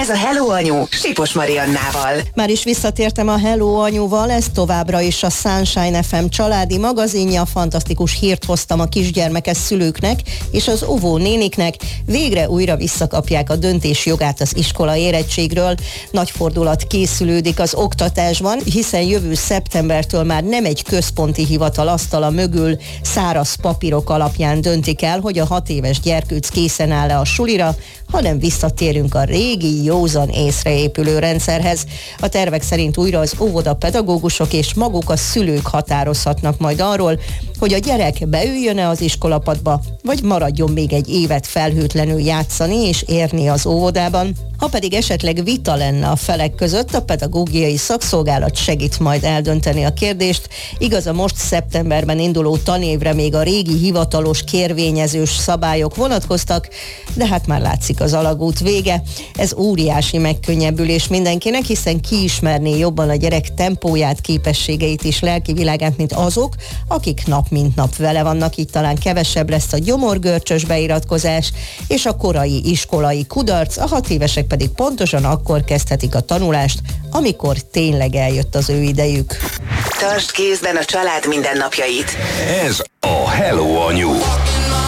Ez a Hello Anyu Sipos Mariannával. Már is visszatértem a Hello Anyuval, ez továbbra is a Sunshine FM családi magazinja. Fantasztikus hírt hoztam a kisgyermekes szülőknek és az óvónéniknek. Végre újra visszakapják a döntés jogát az iskola érettségről. Nagy fordulat készülődik az oktatásban, hiszen jövő szeptembertől már nem egy központi hivatal asztala mögül száraz papírok alapján döntik el, hogy a 6 éves gyerkőc készen áll-e a sulira, hanem visszatérünk a régi, józan észre épülő rendszerhez. A tervek szerint újra az óvodapedagógusok és maguk a szülők határozhatnak majd arról, hogy a gyerek beüljön-e az iskolapadba, vagy maradjon még egy évet felhőtlenül játszani és érni az óvodában. Ha pedig esetleg vita lenne a felek között, a pedagógiai szakszolgálat segít majd eldönteni a kérdést. Igaz, a most szeptemberben induló tanévre még a régi hivatalos kérvényezős szabályok vonatkoztak, de hát már látszik az alagút vége. Ez óriási megkönnyebbülés mindenkinek, hiszen kiismerné jobban a gyerek tempóját, képességeit és lelki világát, mint azok, akik nap mint nap vele vannak, így talán kevesebb lesz a gyomorgörcsös beiratkozás, és a korai iskolai kudarc, a 6 évesek pedig pontosan akkor kezdhetik a tanulást, amikor tényleg eljött az ő idejük. Tartsd kézben a család mindennapjait. Ez a Hello